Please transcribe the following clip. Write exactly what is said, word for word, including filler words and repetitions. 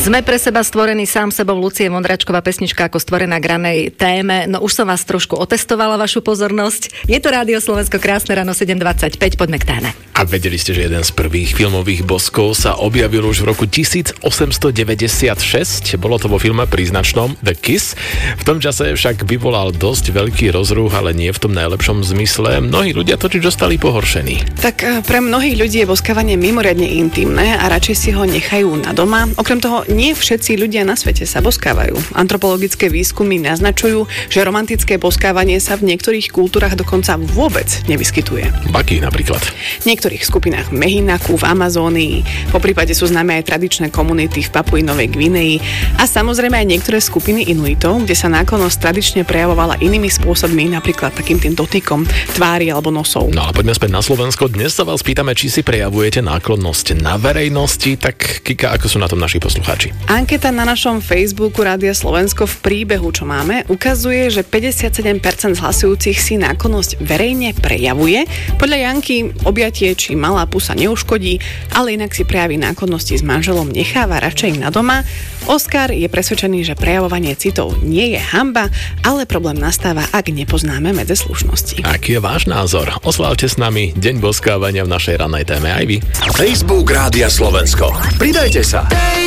Sme pre seba stvorení sám sebou, Lucie Vondračková, pesnička ako stvorená k ranej téme. No už som vás trošku otestovala, vašu pozornosť. Je to Rádio Slovensko, krásne ráno, sedem dvadsaťpäť, poďme k téme. A vedeli ste, že jeden z prvých filmových boskov sa objavil už v roku tisícosemstodeväťdesiatšesť. Bolo to vo filme príznačnom The Kiss. V tom čase však vyvolal dosť veľký rozruch, ale nie v tom najlepšom zmysle. Mnohí ľudia totiž dostali pohoršení. Tak pre mnohých ľudí je boskávanie mimoriadne intimné a radšej si ho nechajú na doma. Okrem toho, nie všetci ľudia na svete sa boskávajú. Antropologické výskumy naznačujú, že romantické boskávanie sa v niektorých kultúrach dokonca vôbec nevyskytuje. V akých napríklad? V niektorých skupinách Mehinaku v Amazónii, poprípade sú známe aj tradičné komunity v Papui Novej Gvineji a samozrejme aj niektoré skupiny Inuitov, kde sa náklonnosť tradične prejavovala inými spôsobmi, napríklad takým tým dotykom tvári alebo nosov. No ale poďme späť na Slovensko. Dnes sa vás pýtame, či si prejavujete náklonnosť na verejnosti. Tak Kika, ako sú na tom naši poslucháči? Anketa na našom Facebooku Rádia Slovensko v príbehu, čo máme, ukazuje, že päťdesiatsedem percent z hlasujúcich si náklonnosť verejne prejavuje. Podľa Janky objatie či malá pusa neuškodí, ale inak si prejaví náklonnosti s manželom necháva radšej na doma. Oskar je presvedčený, že prejavovanie citov nie je hanba, ale problém nastáva, ak nepoznáme medze slušnosti. Aký je váš názor? Oslávte s nami deň boskávania v našej rannej téme aj vy. Facebook Rádia Slovensko. Pridajte sa.